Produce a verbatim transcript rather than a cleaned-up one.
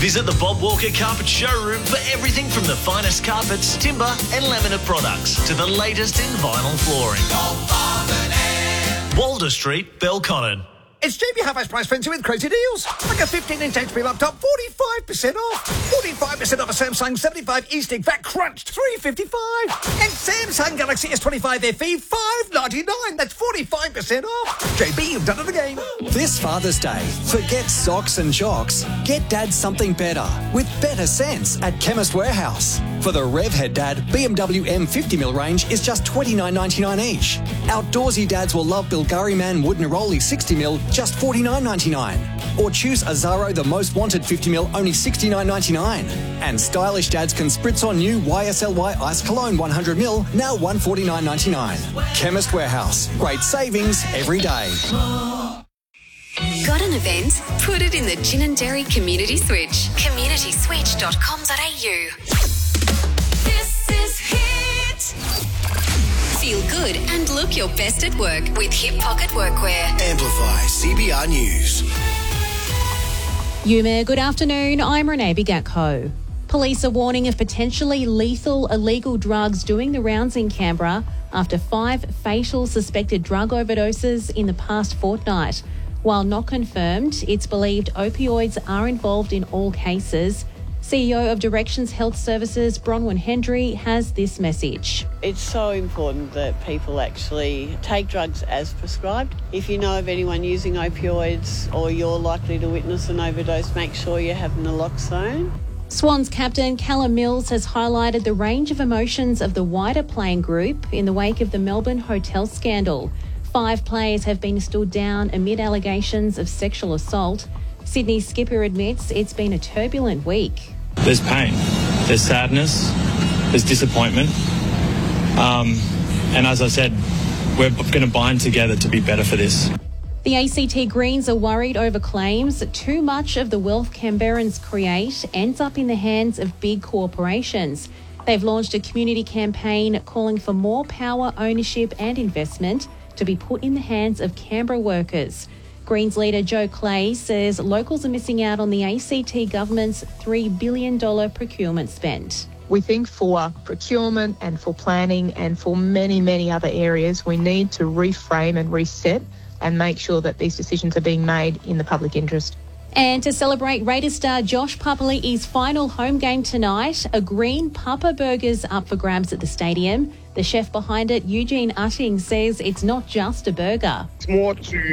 Visit the Bob Walker Carpet Showroom for everything from the finest carpets, timber and laminate products to the latest in vinyl flooring. Walder Street, Belconnen. It's J B Half Price Frenzy with crazy deals. Like a fifteen inch H P laptop, forty-five percent off. forty-five percent off a Samsung seventy-five E-Stick Fat Crunched, three fifty-five. And Samsung Galaxy S twenty-five F E, five ninety-nine. That's forty-five percent off. J B, you've done it again. This Father's Day, forget socks and jocks. Get Dad something better with better sense at Chemist Warehouse. For the Revhead Dad, B M W M fifty mil range is just twenty-nine ninety-nine each. Outdoorsy dads will love Bilgari Man Wood Neroli sixty mil, just forty-nine ninety-nine. Or choose Azaro The Most Wanted fifty mil, only sixty-nine ninety-nine. And stylish dads can spritz on new Y S L Y Ice Cologne one hundred mil, now one forty-nine ninety-nine. Chemist Warehouse. Great savings every day. Got an event? Put it in the Ginninderry Community Switch. community switch dot com dot a u. This is Hit. Feel good and look your best at work with Hip Pocket Workwear. Amplify C B R News. Yuma, good afternoon. I'm Renee Bigatko. Police are warning of potentially lethal illegal drugs doing the rounds in Canberra after five fatal suspected drug overdoses in the past fortnight. While not confirmed, it's believed opioids are involved in all cases. C E O of Directions Health Services, Bronwyn Hendry, has this message. It's so important that people actually take drugs as prescribed. If you know of anyone using opioids or you're likely to witness an overdose, make sure you have naloxone. Swans captain Callum Mills has highlighted the range of emotions of the wider playing group in the wake of the Melbourne hotel scandal. Five players have been stood down amid allegations of sexual assault. Sydney's skipper admits it's been a turbulent week. There's pain, there's sadness, there's disappointment. Um, and as I said, we're going to bind together to be better for this. The A C T Greens are worried over claims too much of the wealth Canberrans create ends up in the hands of big corporations. They've launched a community campaign calling for more power, ownership and investment to be put in the hands of Canberra workers. Greens leader Joe Clay says locals are missing out on the A C T government's three billion dollars procurement spend. We think for procurement and for planning and for many, many other areas, we need to reframe and reset and make sure that these decisions are being made in the public interest. And to celebrate Raiders star Josh Papali'i's final home game tonight, a green Papa Burger's up for grabs at the stadium. The chef behind it, Eugene Utting, says it's not just a burger. It's more to